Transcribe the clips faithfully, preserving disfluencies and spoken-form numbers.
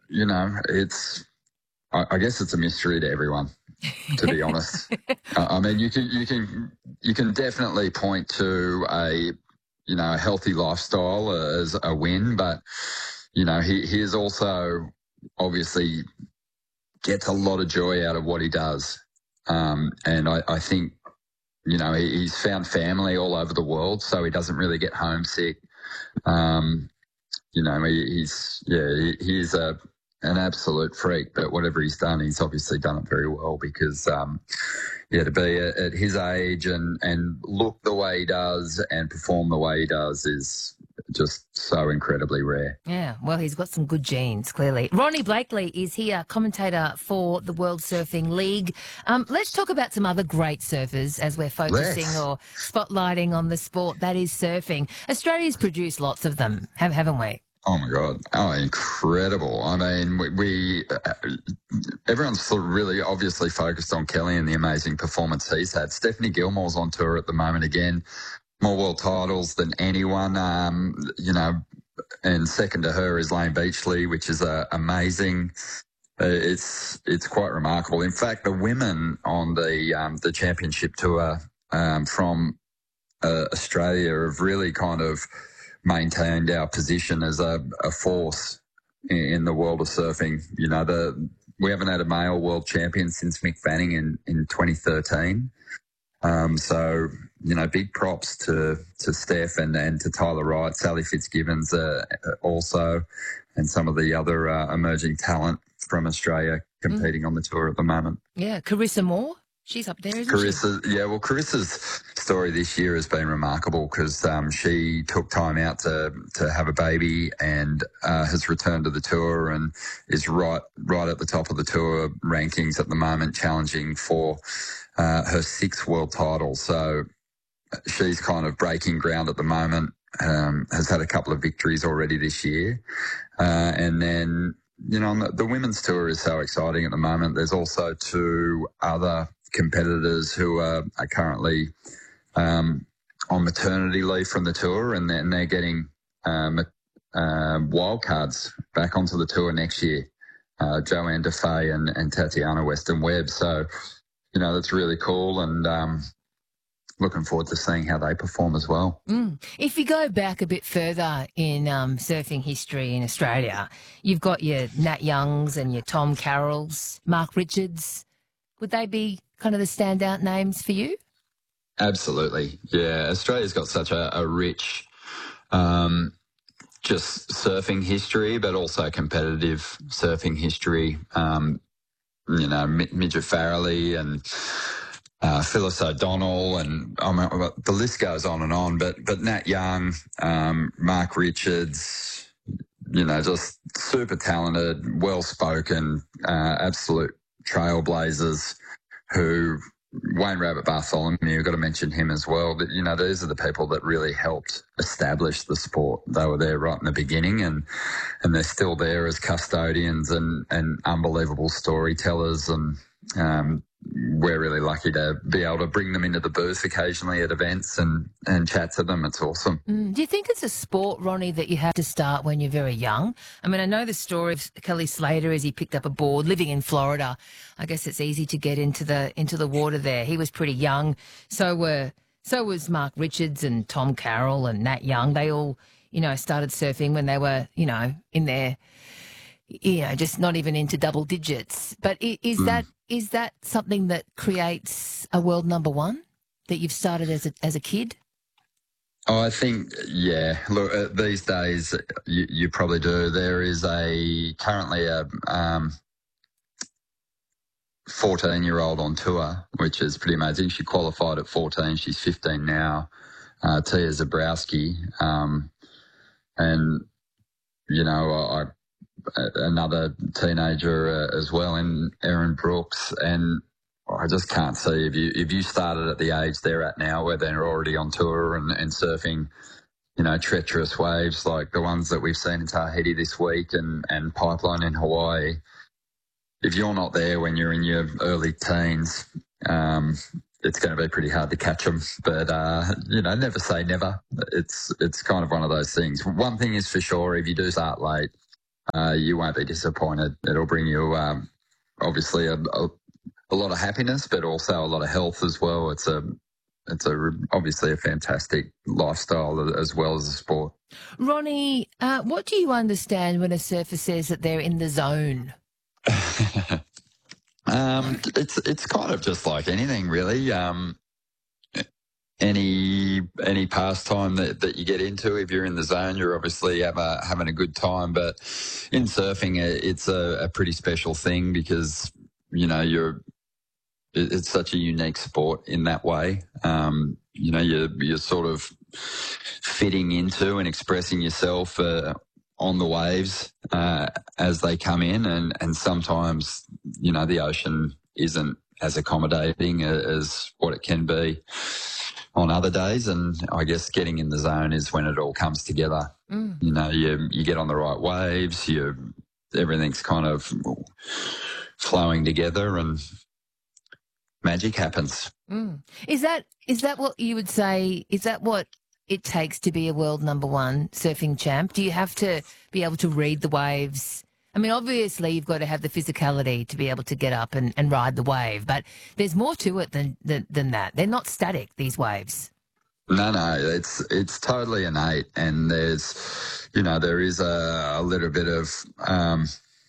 you know, it's, I, I guess it's a mystery to everyone, to be honest. uh, I mean, you can, you can, you can definitely point to a, you know, a healthy lifestyle as a win, but, you know, he, he is also obviously gets a lot of joy out of what he does. Um, and I, I think, you know, he, he's found family all over the world, so he doesn't really get homesick. Um, you know, he, he's, yeah, he, he's a, an absolute freak, but whatever he's done, he's obviously done it very well because, um, yeah, to be at, at his age and, and look the way he does and perform the way he does is just so incredibly rare. Yeah, well, he's got some good genes, clearly. Ronnie Blakely is here, commentator for the World Surfing League. Um, let's talk about some other great surfers as we're focusing Let's. or spotlighting on the sport that is surfing. Australia's produced lots of them, have, haven't we? Oh, my God. Oh, incredible. I mean, we, we uh, everyone's sort of really obviously focused on Kelly and the amazing performance he's had. Stephanie Gilmore's on tour at the moment again, more world titles than anyone, um, you know, and second to her is Lane Beachley, which is uh, amazing. Uh, it's it's quite remarkable. In fact, the women on the um, the championship tour um, from uh, Australia have really kind of maintained our position as a, a force in, in the world of surfing. You know, the we haven't had a male world champion since Mick Fanning in, in twenty thirteen. Um, so, you know, big props to, to Steph and, and to Tyler Wright, Sally Fitzgibbons uh, also, and some of the other uh, emerging talent from Australia competing mm. on the tour at the moment. Yeah, Carissa Moore, she's up there, isn't Carissa, she? Yeah, well, Carissa's story this year has been remarkable because um, she took time out to to have a baby and uh, has returned to the tour and is right right at the top of the tour rankings at the moment, challenging for uh, her sixth world title. So she's kind of breaking ground at the moment, um, has had a couple of victories already this year. Uh, and then, you know, the, the women's tour is so exciting at the moment. There's also two other competitors who are, are currently um, on maternity leave from the tour, and they're, and they're getting um, uh, wildcards back onto the tour next year, uh, Joanne Defay and, and Tatiana Weston-Webb. So, you know, that's really cool, and um, looking forward to seeing how they perform as well. Mm. If you go back a bit further in um, surfing history in Australia, you've got your Nat Youngs and your Tom Carrolls, Mark Richards. Would they be kind of the standout names for you? Absolutely. Yeah, Australia's got such a, a rich um, just surfing history, but also competitive surfing history. Um, you know, Midget Farrelly and uh, Phyllis O'Donnell, and I mean, the list goes on and on. But but Nat Young, um, Mark Richards, you know, just super talented, well-spoken, uh, absolute trailblazers who... Wayne Rabbit Bartholomew, you've got to mention him as well. But, you know, these are the people that really helped establish the sport. They were there right in the beginning, and and they're still there as custodians and, and unbelievable storytellers. And um, we're really lucky to be able to bring them into the booth occasionally at events and, and chat to them. It's awesome. Mm. Do you think it's a sport, Ronnie, that you have to start when you're very young? I mean, I know the story of Kelly Slater as he picked up a board living in Florida. I guess it's easy to get into the into the water there. He was pretty young. So were so was Mark Richards and Tom Carroll and Nat Young. They all, you know, started surfing when they were, you know, in their, you know, just not even into double digits. But is mm. that is that something that creates a world number one that you've started as a as a kid? Oh, I think, yeah. Look, uh, these days you, you probably do. There is a currently a um, fourteen-year-old on tour, which is pretty amazing. She qualified at fourteen. She's fifteen now. Uh, Tia Zabrowski, um, and you know, I, another teenager uh, as well, in Erin Brooks, and I just can't see if you if you started at the age they're at now, where they're already on tour and, and surfing, you know, treacherous waves like the ones that we've seen in Tahiti this week and, and Pipeline in Hawaii. If you're not there when you're in your early teens, um, it's going to be pretty hard to catch them. But, uh, you know, never say never. It's it's kind of one of those things. One thing is for sure, if you do start late, uh, you won't be disappointed. It'll bring you um, obviously a, a, a lot of happiness, but also a lot of health as well. It's a it's a obviously a fantastic lifestyle as well as a sport. Ronnie, uh, what do you understand when a surfer says that they're in the zone? um, it's it's kind of just like anything, really. Um, any any pastime that, that you get into, if you're in the zone, you're obviously have a, having a good time. But in surfing, it's a, a pretty special thing because you know you're it's such a unique sport in that way. Um, you know, you're you're sort of fitting into and expressing yourself uh, on the waves uh, as they come in, and and sometimes you know the ocean isn't as accommodating as what it can be on other days, and I guess getting in the zone is when it all comes together. Mm. You know, you you get on the right waves, you everything's kind of flowing together, and magic happens. Mm. Is that is that what you would say? Is that what it takes to be a world number one surfing champ? Do you have to be able to read the waves? I mean, obviously, you've got to have the physicality to be able to get up and, and ride the wave, but there's more to it than, than than that. They're not static, these waves. No, no, it's it's totally innate, and there's, you know, there is a, a little bit of um,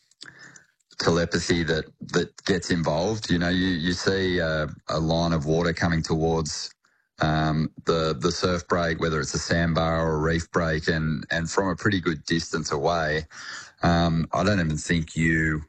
telepathy that, that gets involved. You know, you, you see a, a line of water coming towards um, the the surf break, whether it's a sandbar or a reef break, and, and from a pretty good distance away, um, I don't even think you,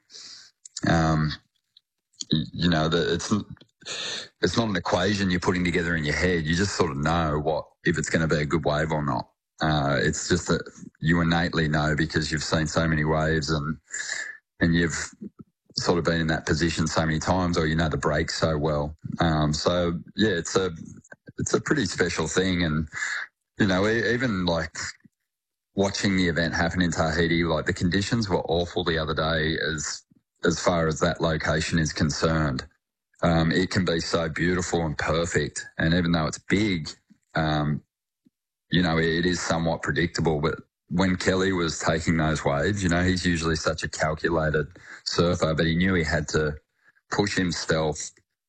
um, you, you know, that it's it's not an equation you're putting together in your head. You just sort of know what if it's going to be a good wave or not. Uh, it's just that you innately know because you've seen so many waves and and you've sort of been in that position so many times, or you know the break so well. Um, so yeah, it's a it's a pretty special thing, and you know even like watching the event happen in Tahiti, like the conditions were awful the other day as as far as that location is concerned. Um, it can be so beautiful and perfect, and even though it's big, um, you know it is somewhat predictable, but when Kelly was taking those waves, you know, he's usually such a calculated surfer, but he knew he had to push himself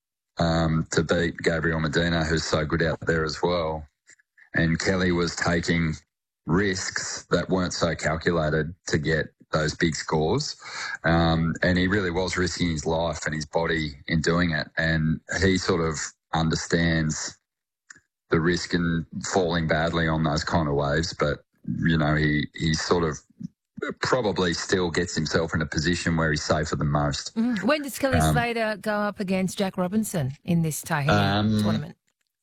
um, to beat Gabriel Medina, who's so good out there as well. And Kelly was taking risks that weren't so calculated to get those big scores. Um, and he really was risking his life and his body in doing it. And he sort of understands the risk in falling badly on those kind of waves, but you know, he, he sort of probably still gets himself in a position where he's safer than most. Mm. When does Kelly um, Slater go up against Jack Robinson in this Tahiti um, tournament?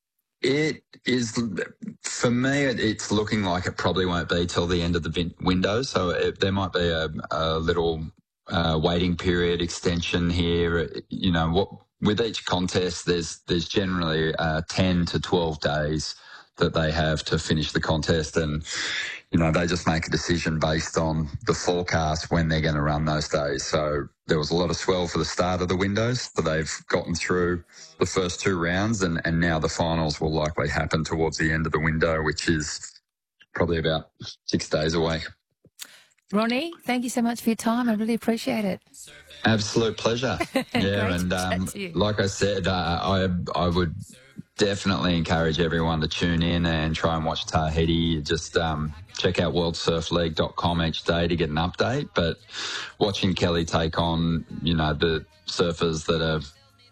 It is, for me, it, it's looking like it probably won't be till the end of the vin- window. So it, there might be a, a little uh, waiting period extension here. You know, what with each contest, there's there's generally uh, ten to twelve days that they have to finish the contest, and you know they just make a decision based on the forecast when they're going to run those days. So there was a lot of swell for the start of the windows, so they've gotten through the first two rounds, and, and now the finals will likely happen towards the end of the window, which is probably about six days away. Ronnie, thank you so much for your time. I really appreciate it. Absolute pleasure. Yeah, and um, like I said, uh, I I would definitely encourage everyone to tune in and try and watch Tahiti. Just um, check out world surf league dot com each day to get an update. But watching Kelly take on, you know, the surfers that are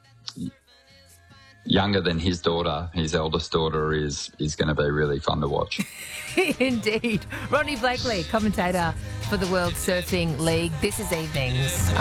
younger than his daughter, his eldest daughter, is is going to be really fun to watch. Indeed. Ronnie Blakely, commentator for the World Surfing League. This is Evenings.